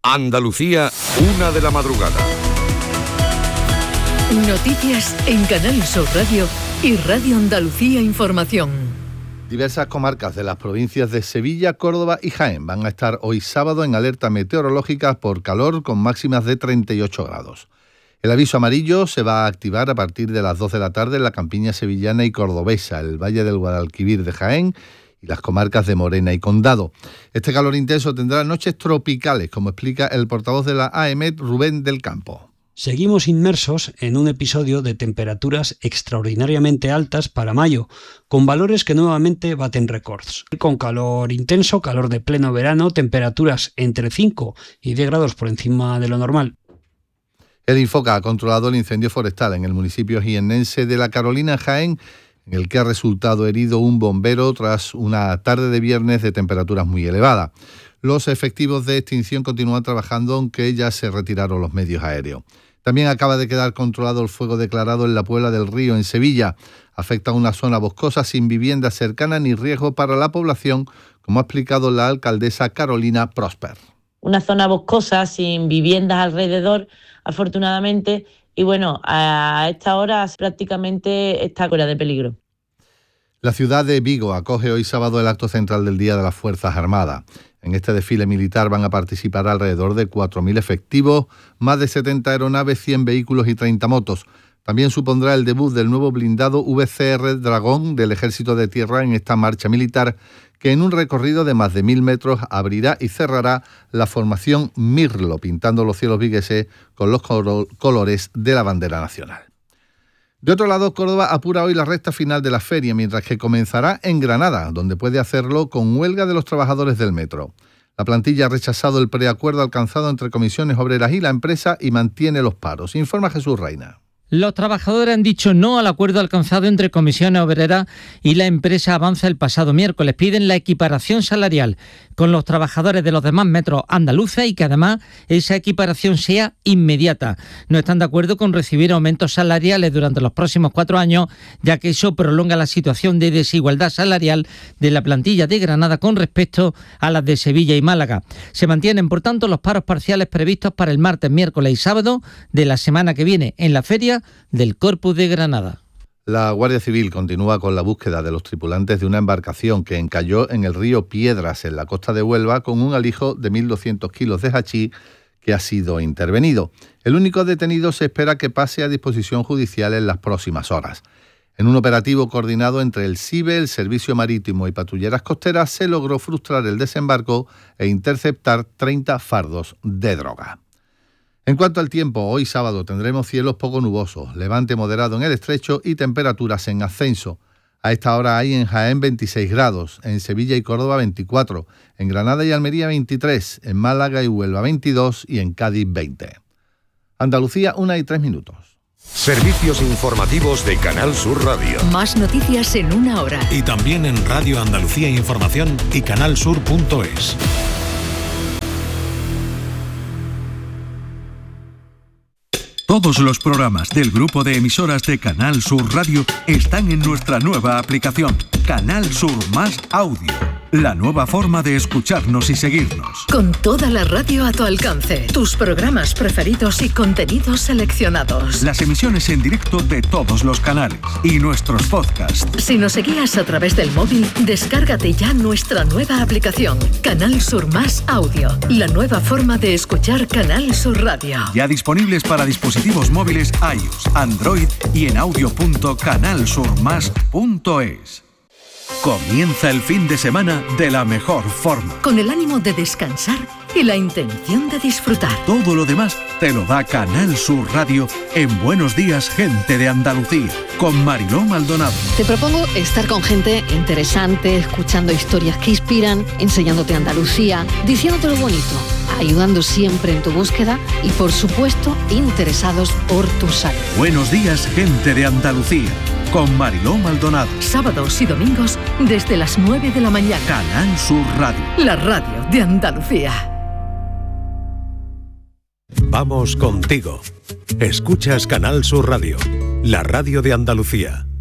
Andalucía, 1 de la madrugada. Noticias en Canal Sur Radio y Radio Andalucía Información. Diversas comarcas de las provincias de Sevilla, Córdoba y Jaén van a estar hoy sábado en alerta meteorológica por calor con máximas de 38 grados. El aviso amarillo se va a activar a partir de las 2 de la tarde en la campiña sevillana y cordobesa, el Valle del Guadalquivir de Jaén y las comarcas de Morena y Condado. Este calor intenso tendrá noches tropicales, como explica el portavoz de la AEMET, Rubén del Campo. Seguimos inmersos en un episodio de temperaturas extraordinariamente altas para mayo, con valores que nuevamente baten récords. Con calor intenso, calor de pleno verano, temperaturas entre 5 y 10 grados por encima de lo normal. El Infoca ha controlado el incendio forestal en el municipio jiennense de La Carolina, en Jaén, en el que ha resultado herido un bombero tras una tarde de viernes de temperaturas muy elevadas. Los efectivos de extinción continúan trabajando, aunque ya se retiraron los medios aéreos. También acaba de quedar controlado el fuego declarado en la Puebla del Río, en Sevilla. Afecta a una zona boscosa sin viviendas cercanas ni riesgo para la población, como ha explicado la alcaldesa Carolina Prosper. Una zona boscosa sin viviendas alrededor, afortunadamente, y bueno, a esta hora prácticamente está fuera de peligro. La ciudad de Vigo acoge hoy sábado el acto central del Día de las Fuerzas Armadas. En este desfile militar van a participar alrededor de 4.000 efectivos, más de 70 aeronaves, 100 vehículos y 30 motos. También supondrá el debut del nuevo blindado VCR Dragón del Ejército de Tierra en esta marcha militar, que en un recorrido de más de 1.000 metros abrirá y cerrará la formación Mirlo, pintando los cielos vigueses con los colores de la bandera nacional. De otro lado, Córdoba apura hoy la recta final de la feria, mientras que comenzará en Granada, donde puede hacerlo con huelga de los trabajadores del metro. La plantilla ha rechazado el preacuerdo alcanzado entre comisiones obreras y la empresa y mantiene los paros. Informa Jesús Reina. Los trabajadores han dicho no al acuerdo alcanzado entre comisiones obreras y la empresa Avanza el pasado miércoles. Piden la equiparación salarial con los trabajadores de los demás metros andaluces y que además esa equiparación sea inmediata. No están de acuerdo con recibir aumentos salariales durante los próximos 4 años, ya que eso prolonga la situación de desigualdad salarial de la plantilla de Granada con respecto a las de Sevilla y Málaga. Se mantienen, por tanto, los paros parciales previstos para el martes, miércoles y sábado de la semana que viene en la feria del Corpus de Granada. La Guardia Civil continúa con la búsqueda de los tripulantes de una embarcación que encalló en el río Piedras, en la costa de Huelva, con un alijo de 1.200 kilos de hachís que ha sido intervenido. El único detenido se espera que pase a disposición judicial en las próximas horas. En un operativo coordinado entre el SIBE, el Servicio Marítimo y Patrulleras Costeras, se logró frustrar el desembarco e interceptar 30 fardos de droga. En cuanto al tiempo, hoy sábado tendremos cielos poco nubosos, levante moderado en el estrecho y temperaturas en ascenso. A esta hora hay en Jaén 26 grados, en Sevilla y Córdoba 24, en Granada y Almería 23, en Málaga y Huelva 22 y en Cádiz 20. Andalucía, 1:03. Servicios informativos de Canal Sur Radio. Más noticias en 1 hora. Y también en Radio Andalucía Información y canalsur.es. Todos los programas del grupo de emisoras de Canal Sur Radio están en nuestra nueva aplicación, Canal Sur Más Audio. La nueva forma de escucharnos y seguirnos. Con toda la radio a tu alcance, tus programas preferidos y contenidos seleccionados. Las emisiones en directo de todos los canales y nuestros podcasts. Si nos seguías a través del móvil, descárgate ya nuestra nueva aplicación, Canal Sur Más Audio. La nueva forma de escuchar Canal Sur Radio. Ya disponibles para dispositivos móviles iOS, Android y en audio.canalsurmas.es. Comienza el fin de semana de la mejor forma. Con el ánimo de descansar y la intención de disfrutar. Todo lo demás te lo da Canal Sur Radio en Buenos Días, Gente de Andalucía, con Mariló Maldonado. Te propongo estar con gente interesante, escuchando historias que inspiran, enseñándote Andalucía, diciéndote lo bonito, ayudando siempre en tu búsqueda y, por supuesto, interesados por tu salud. Buenos Días, Gente de Andalucía, con Mariló Maldonado. Sábados y domingos desde las 9 de la mañana. Canal Sur Radio. La radio de Andalucía. Vamos contigo. Escuchas Canal Sur Radio, la radio de Andalucía.